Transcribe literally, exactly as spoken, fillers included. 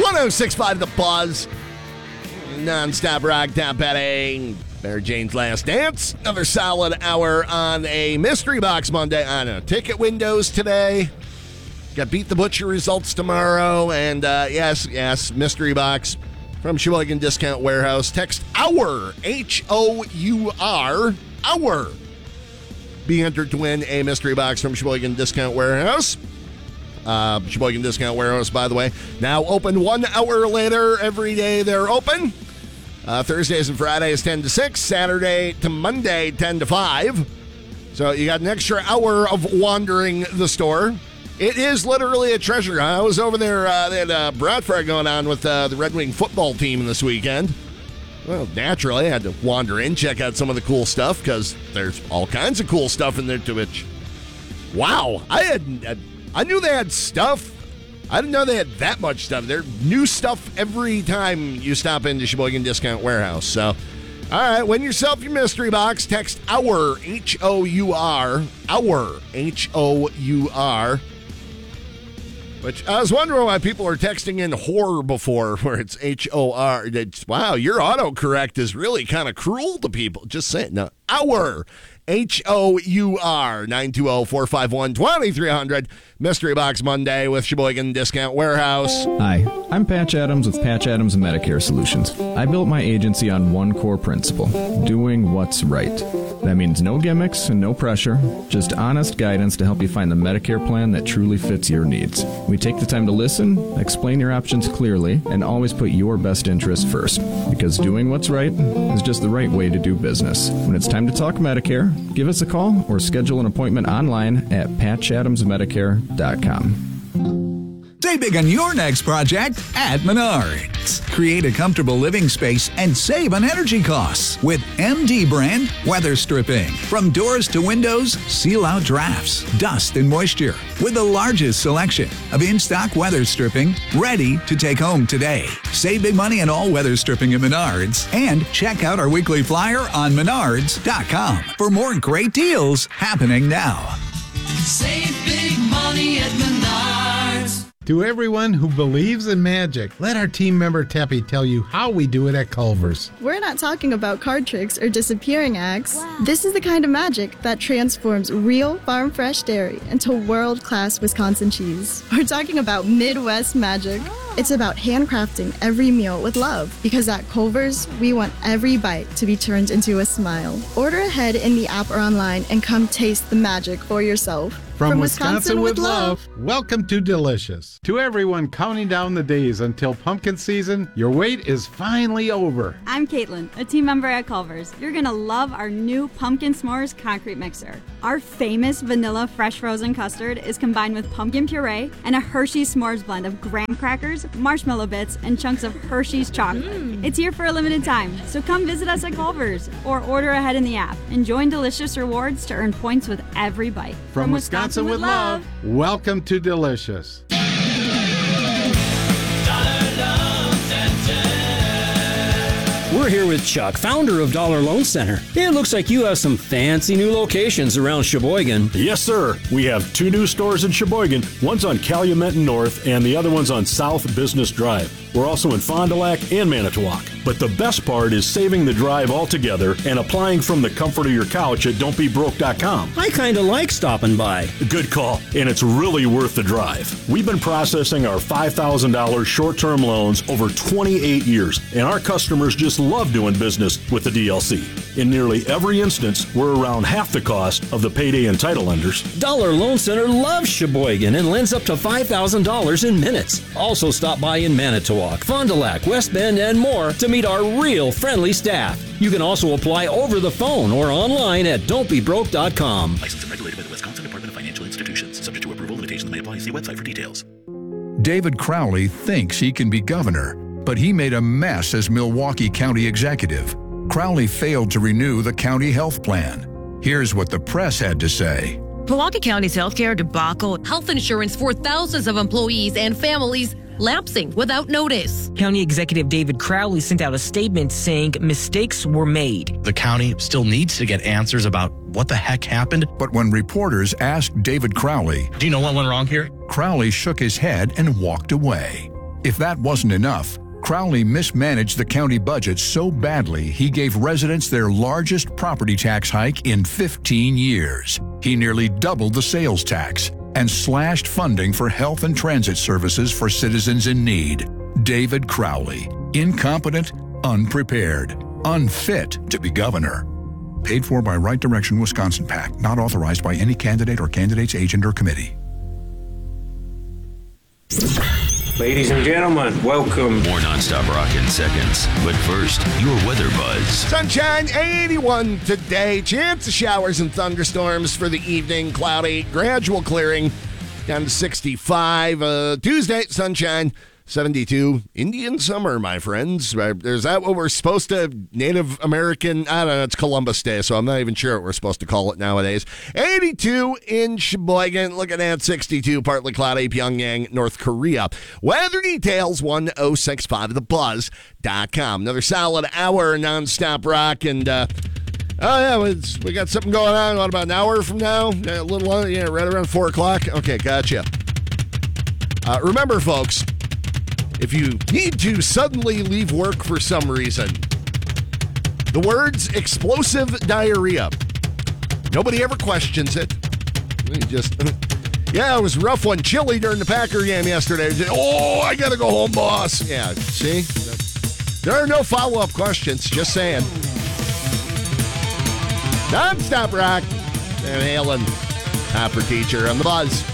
one oh six point five The Buzz. Non-stop rock, top betting. Mary Jane's Last Dance. Another solid hour on a Mystery Box Monday. I don't know. Ticket windows today. Got Beat the Butcher results tomorrow. And uh, yes, yes, Mystery Box from Sheboygan Discount Warehouse. Text HOUR, H O U R, HOUR. Be entered to win a Mystery Box from Sheboygan Discount Warehouse. Uh, Sheboygan Discount Warehouse, by the way, now open one hour later every day they're open. Uh, Thursdays and Fridays ten to six, Saturday to Monday ten to five. So you got an extra hour of wandering the store. It is literally a treasure. I was over there, uh, they had a brat fair going on with uh, the Red Wing football team this weekend. Well, naturally, I had to wander in, check out some of the cool stuff, because there's all kinds of cool stuff in there to which, wow, I had, I knew they had stuff. I didn't know they had that much stuff. There's new stuff every time you stop into Sheboygan Discount Warehouse. So, all right, win yourself your mystery box. Text HOUR, H O U R, HOUR, H O U R. Which I was wondering why people are texting in whore before, where it's H O R. It's, wow, your autocorrect is really kind of cruel to people. Just saying, no, HOUR. H O U R, nine two zero, four five one, two three zero zero. Mystery Box Monday with Sheboygan Discount Warehouse. Hi, I'm Patch Adams with Patch Adams Medicare Solutions. I built my agency on one core principle, doing what's right. That means no gimmicks and no pressure, just honest guidance to help you find the Medicare plan that truly fits your needs. We take the time to listen, explain your options clearly, and always put your best interest first. Because doing what's right is just the right way to do business. When it's time to talk Medicare, give us a call or schedule an appointment online at patch adams medicare dot com. Save big on your next project at Menards. Create a comfortable living space and save on energy costs with M D brand weather stripping. From doors to windows, seal out drafts, dust, and moisture with the largest selection of in-stock weather stripping ready to take home today. Save big money on all weather stripping at Menards and check out our weekly flyer on menards dot com for more great deals happening now. Save big money at Menards. To everyone who believes in magic, let our team member Teppy tell you how we do it at Culver's. We're not talking about card tricks or disappearing acts. Wow. This is the kind of magic that transforms real farm-fresh dairy into world-class Wisconsin cheese. We're talking about Midwest magic. Oh. It's about handcrafting every meal with love, because at Culver's, we want every bite to be turned into a smile. Order ahead in the app or online and come taste the magic for yourself. From, From Wisconsin, Wisconsin with love, welcome to Delicious. To everyone counting down the days until pumpkin season, your wait is finally over. I'm Caitlin, a team member at Culver's. You're going to love our new Pumpkin S'mores concrete mixer. Our famous vanilla fresh frozen custard is combined with pumpkin puree and a Hershey's S'mores blend of graham crackers, marshmallow bits, and chunks of Hershey's chocolate. Mm. It's here for a limited time, so come visit us at Culver's or order ahead in the app and join Delicious Rewards to earn points with every bite. From, From Wisconsin, Wisconsin with love. love, welcome to Delicious. We're here with Chuck, founder of Dollar Loan Center. It looks like you have some fancy new locations around Sheboygan. Yes, sir. We have two new stores in Sheboygan. One's on Calumet and North, and the other one's on South Business Drive. We're also in Fond du Lac and Manitowoc. But the best part is saving the drive altogether and applying from the comfort of your couch at don't be broke dot com. I kind of like stopping by. Good call, and it's really worth the drive. We've been processing our five thousand dollars short-term loans over twenty-eight years, and our customers just love doing business with the D L C. In nearly every instance, we're around half the cost of the payday and title lenders. Dollar Loan Center loves Sheboygan and lends up to five thousand dollars in minutes. Also stop by in Manitowoc, Fond du Lac, West Bend, and more to meet our real friendly staff. You can also apply over the phone or online at don't be broke dot com. Licensed and regulated by the Wisconsin Department of Financial Institutions. Subject to approval, limitations may apply. See website for details. David Crowley thinks he can be governor, but he made a mess as Milwaukee County executive. Crowley failed to renew the county health plan. Here's what the press had to say. Milwaukee County's healthcare debacle, health insurance for thousands of employees and families lapsing without notice. County Executive David Crowley sent out a statement saying mistakes were made. The county still needs to get answers about what the heck happened. But when reporters asked David Crowley, do you know what went wrong here? Crowley shook his head and walked away. If that wasn't enough, Crowley mismanaged the county budget so badly he gave residents their largest property tax hike in fifteen years. He nearly doubled the sales tax and slashed funding for health and transit services for citizens in need. David Crowley, incompetent, unprepared, unfit to be governor. Paid for by Right Direction Wisconsin PAC, not authorized by any candidate or candidate's agent or committee. Ladies and gentlemen, welcome. More nonstop rock in seconds. But first, your weather buzz. Sunshine, eighty-one today. Chance of showers and thunderstorms for the evening. Cloudy, gradual clearing. Down to sixty-five. Uh, Tuesday, sunshine. seventy-two. Indian summer, my friends. Is that what we're supposed to, Native American, I don't know, it's Columbus Day, so I'm not even sure what we're supposed to call it nowadays. eighty-two in Sheboygan, looking at sixty-two, partly cloudy, Pyongyang, North Korea. Weather details, one oh six five the buzz dot com. Another solid hour nonstop rock, and, uh, oh, yeah, it's, we got something going on, what, about an hour from now? A little, yeah, right around four o'clock? Okay, gotcha. Uh, remember, folks, if you need to suddenly leave work for some reason, the words explosive diarrhea. Nobody ever questions it. You just, yeah, it was a rough one. Chilly during the Packer game yesterday. Oh, I got to go home, boss. Yeah, see? There are no follow-up questions. Just saying. Non-stop rock. Van Halen, Hopper Teacher on the Buzz.